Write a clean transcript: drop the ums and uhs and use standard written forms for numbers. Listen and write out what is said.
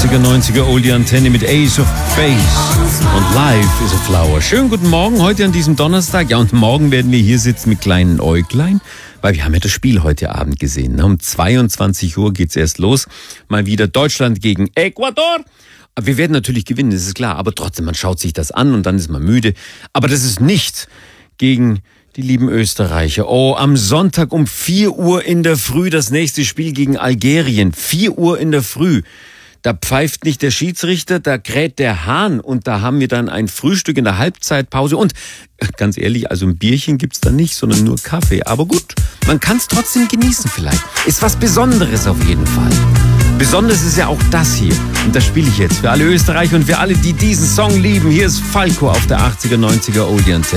80er, 90er Oldie Antenne mit Ace of Base und Life is a Flower. Schönen guten Morgen heute an diesem Donnerstag. Ja, und morgen werden wir hier sitzen mit kleinen Äuglein, weil wir haben ja das Spiel heute Abend gesehen. Um 22 Uhr geht's erst los. Mal wieder Deutschland gegen Ecuador. Wir werden natürlich gewinnen, das ist klar. Aber trotzdem, man schaut sich das an und dann ist man müde. Aber das ist nicht gegen die lieben Österreicher. Oh, am Sonntag um 4 Uhr in der Früh das nächste Spiel gegen Algerien. 4 Uhr in der Früh. Da pfeift nicht der Schiedsrichter, da kräht der Hahn und da haben wir dann ein Frühstück in der Halbzeitpause. Und ganz ehrlich, also ein Bierchen gibt's da nicht, sondern nur Kaffee. Aber gut, man kann's trotzdem genießen vielleicht. Ist was Besonderes auf jeden Fall. Besonders ist ja auch das hier. Und das spiele ich jetzt für alle Österreicher und für alle, die diesen Song lieben. Hier ist Falco auf der 80er, 90er Oldie Antenne.